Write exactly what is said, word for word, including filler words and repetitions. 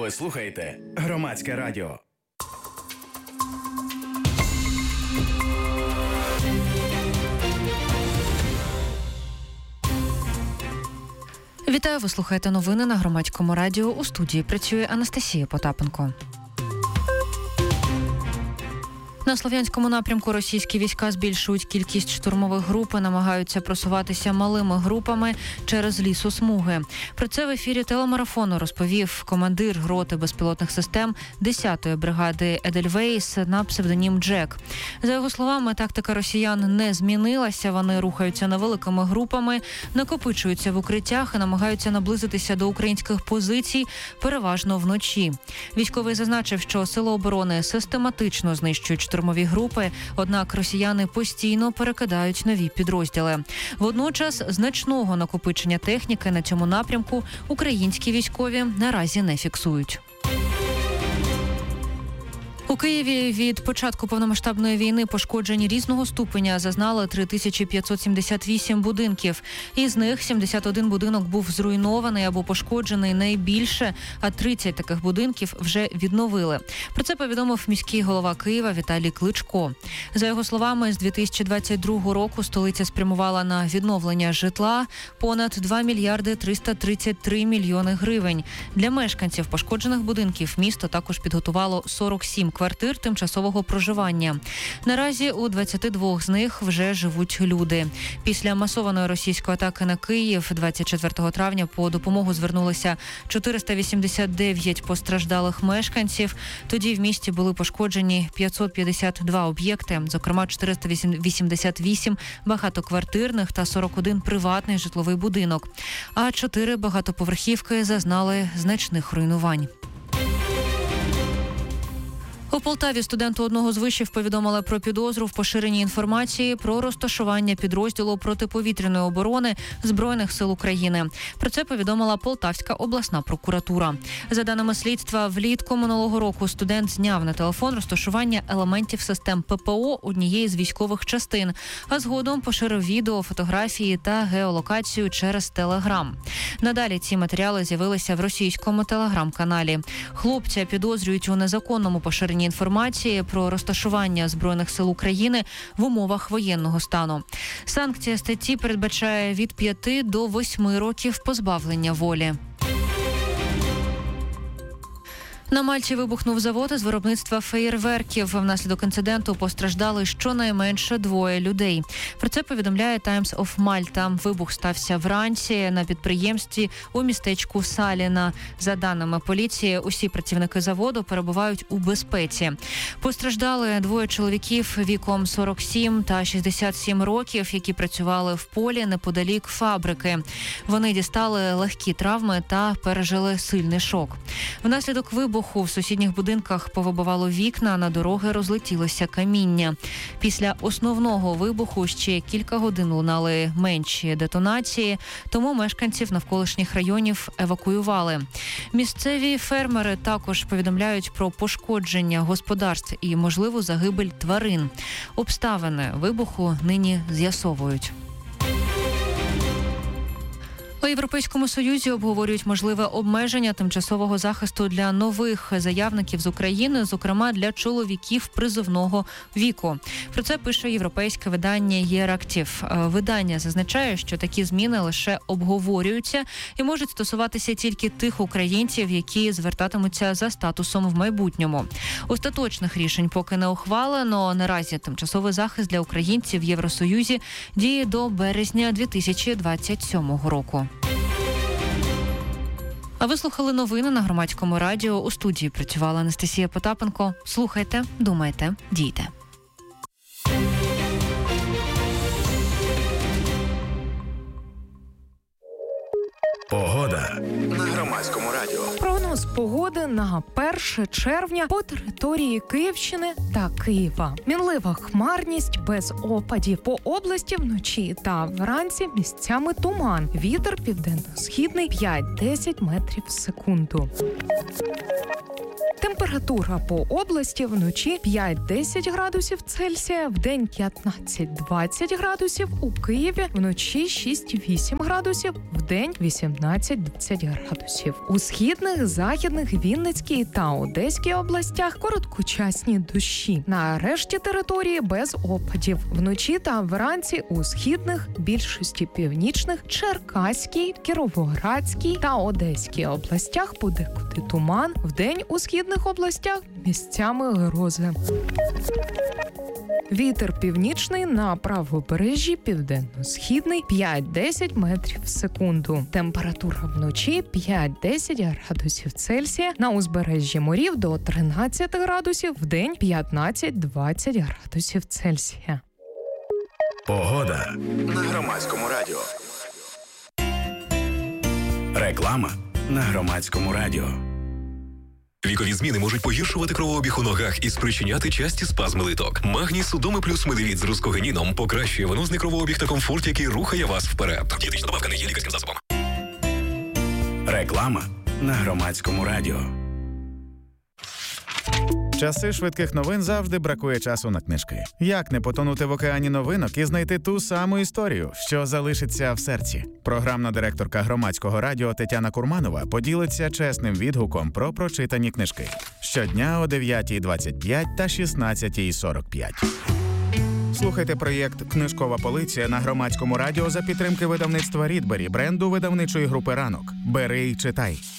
Ви слухаєте Громадське радіо. Вітаю, ви слухаєте новини на Громадському радіо. У студії працює Анастасія Потапенко. На Слов'янському напрямку російські війська збільшують кількість штурмових груп і намагаються просуватися малими групами через лісосмуги. Про це в ефірі телемарафону розповів командир роти безпілотних систем десятої бригади Едельвейс на псевдонім Джек. За його словами, тактика росіян не змінилася. Вони рухаються невеликими групами, накопичуються в укриттях і намагаються наблизитися до українських позицій, переважно вночі. Військовий зазначив, що сили оборони систематично знищують штурмові групи, однак росіяни постійно перекидають нові підрозділи. Водночас значного накопичення техніки на цьому напрямку українські військові наразі не фіксують. У Києві від початку повномасштабної війни пошкоджень різного ступеня зазнали три тисячі п'ятсот сімдесят вісім будинків. Із них сімдесят один будинок був зруйнований або пошкоджений найбільше, а тридцять таких будинків вже відновили. Про це повідомив міський голова Києва Віталій Кличко. За його словами, з дві тисячі двадцять другого року столиця спрямувала на відновлення житла понад два мільярди триста тридцять три мільйони гривень. Для мешканців пошкоджених будинків місто також підготувало сорок сім квартир тимчасового проживання. Наразі у двадцяти двох з них вже живуть люди. Після масованої російської атаки на Київ двадцять четвертого травня по допомогу звернулися чотириста вісімдесят дев'ять постраждалих мешканців. Тоді в місті були пошкоджені п'ятсот п'ятдесят два об'єкти, зокрема чотириста вісімдесят вісім багатоквартирних та сорок один приватний житловий будинок. А чотири багатоповерхівки зазнали значних руйнувань. У Полтаві студенту одного з вишів повідомили про підозру в поширенні інформації про розташування підрозділу протиповітряної оборони Збройних сил України. Про це повідомила Полтавська обласна прокуратура. За даними слідства, влітку минулого року студент зняв на телефон розташування елементів систем ППО однієї з військових частин, а згодом поширив відео, фотографії та геолокацію через Телеграм. Надалі ці матеріали з'явилися в російському телеграм-каналі. Хлопця підозрюють у незаконному поширенні інформації про розташування Збройних сил України в умовах воєнного стану. Санкція статті передбачає від п'яти до восьми років позбавлення волі. На Мальті вибухнув завод із виробництва феєрверків. Внаслідок інциденту постраждали щонайменше двоє людей. Про це повідомляє Times of Malta. Вибух стався вранці на підприємстві у містечку Саліна. За даними поліції, усі працівники заводу перебувають у безпеці. Постраждали двоє чоловіків віком сорок сім та шістдесят сім років, які працювали в полі неподалік фабрики. Вони дістали легкі травми та пережили сильний шок. Внаслідок вибуху в сусідніх будинках повибивало вікна, на дороги розлетілося каміння. Після основного вибуху ще кілька годин лунали менші детонації, тому мешканців навколишніх районів евакуювали. Місцеві фермери також повідомляють про пошкодження господарств і можливу загибель тварин. Обставини вибуху нині з'ясовують. У Європейському Союзі обговорюють можливе обмеження тимчасового захисту для нових заявників з України, зокрема для чоловіків призовного віку. Про це пише європейське видання «Єрактив». Видання зазначає, що такі зміни лише обговорюються і можуть стосуватися тільки тих українців, які звертатимуться за статусом в майбутньому. Остаточних рішень поки не ухвалено. Наразі тимчасовий захист для українців в Євросоюзі діє до березня дві тисячі двадцять сьомого року. А ви слухали новини на Громадському радіо. У студії працювала Анастасія Потапенко. Слухайте, думайте, дійте. Погода на Громадському радіо. Прогноз погоди на перше червня по території Київщини та Києва. Мінлива хмарність без опадів. По області вночі та вранці місцями туман. Вітер південно-східний п'ять-десять метрів в секунду. Температура по області вночі п'ять-десять градусів Цельсія, вдень п'ятнадцять-двадцять градусів, у Києві вночі шість-вісім градусів, вдень вісімнадцять-двадцять градусів. У східних, західних, Вінницькій та Одеській областях короткочасні дощі. На решті території без опадів. Вночі та вранці у східних, більшості північних, Черкаській, Кіровоградській та Одеській областях подекуди туман. Вдень у східних областях місцями грози. Вітер північний на правобережжі, південно-східний п'ять-десять метрів в секунду. Температура вночі п'ять-десять градусів Цельсія, на узбережжі морів до тринадцять градусів, вдень п'ятнадцять-двадцять градусів Цельсія. Погода на Громадському радіо. Реклама на Громадському радіо. Вікові зміни можуть погіршувати кровообіг у ногах і спричиняти часті спазми литок. Магній Судоми плюс медивіт з рускогенідом покращує венозний кровообіг та комфорт, який рухає вас вперед. Дієтична добавка не є лікарським засобом. Реклама на Громадському радіо. Часи швидких новин завжди бракує часу на книжки. Як не потонути в океані новинок і знайти ту саму історію, що залишиться в серці? Програмна директорка Громадського радіо Тетяна Курманова поділиться чесним відгуком про прочитані книжки. Щодня о дев'ятій двадцять п'ять та шістнадцятій сорок п'ять. Слухайте проєкт «Книжкова полиця» на Громадському радіо за підтримки видавництва «Рідбері», бренду видавничої групи «Ранок». Бери й читай.